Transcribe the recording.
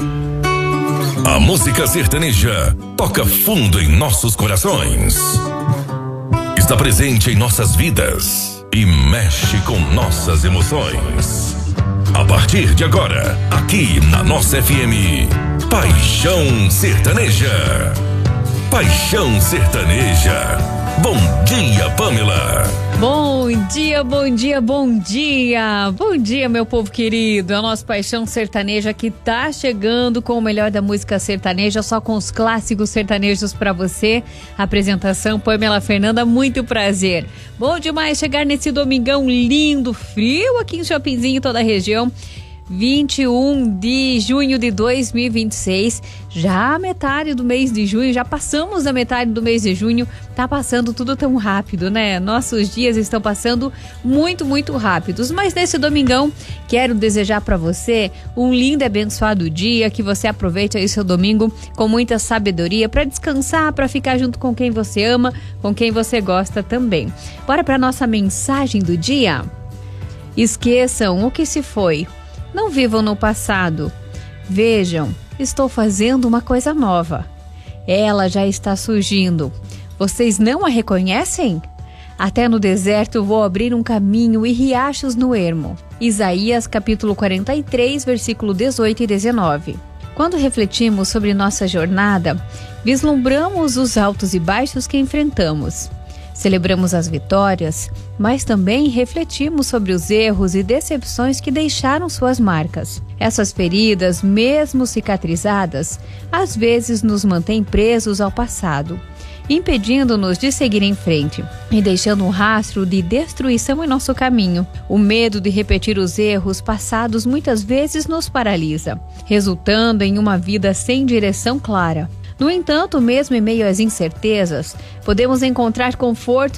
A música sertaneja toca fundo em nossos corações. Está presente em nossas vidas e mexe com nossas emoções. A partir de agora, aqui na nossa FM, Paixão Sertaneja. Paixão Sertaneja. Bom dia, Pamela. Bom dia, bom dia, bom dia. Bom dia, meu povo querido. É o nosso Paixão Sertaneja que tá chegando com o melhor da música sertaneja, só com os clássicos sertanejos pra você. Apresentação Pamela Fernanda, muito prazer. Bom demais chegar nesse domingão lindo, frio aqui em Shoppingzinho, toda a região. 21 de junho de 2026, já a metade do mês de junho, já passamos da metade do mês de junho, tá passando tudo tão rápido, né? Nossos dias estão passando muito, muito rápidos, mas nesse domingão, quero desejar para você um lindo e abençoado dia, que você aproveite aí seu domingo com muita sabedoria para descansar, para ficar junto com quem você ama, com quem você gosta também. Bora para nossa mensagem do dia? Esqueçam o que se foi. Não vivam no passado. Vejam, estou fazendo uma coisa nova. Ela já está surgindo. Vocês não a reconhecem? Até no deserto vou abrir um caminho e riachos no ermo. Isaías capítulo 43, versículo 18 e 19. Quando refletimos sobre nossa jornada, vislumbramos os altos e baixos que enfrentamos. Celebramos as vitórias, mas também refletimos sobre os erros e decepções que deixaram suas marcas. Essas feridas, mesmo cicatrizadas, às vezes nos mantêm presos ao passado, impedindo-nos de seguir em frente e deixando um rastro de destruição em nosso caminho. O medo de repetir os erros passados muitas vezes nos paralisa, resultando em uma vida sem direção clara. No entanto, mesmo em meio às incertezas, podemos encontrar conforto